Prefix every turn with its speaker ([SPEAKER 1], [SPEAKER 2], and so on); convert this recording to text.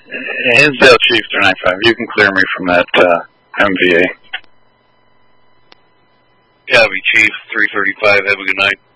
[SPEAKER 1] Hinsdale Chief 395. You can clear me from that MVA.
[SPEAKER 2] Copy, Chief 335. Have a good night.